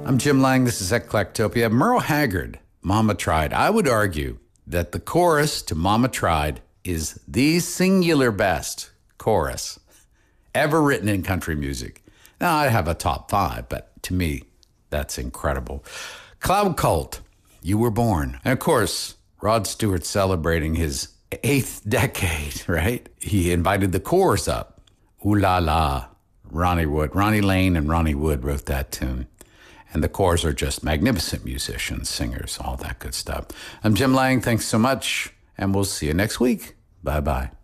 I'm Jim Lang. This is Eclectopia. Merle Haggard, Mama Tried. I would argue that the chorus to Mama Tried is the singular best chorus ever written in country music. Now, I have a top 5, but to me, that's incredible. Cloud Cult, You Were Born. And of course, Rod Stewart celebrating his 8th decade, right? He invited the Corrs up. Ooh La La, Ronnie Wood. Ronnie Lane and Ronnie Wood wrote that tune. And the Corrs are just magnificent musicians, singers, all that good stuff. I'm Jim Lang. Thanks so much. And we'll see you next week. Bye-bye.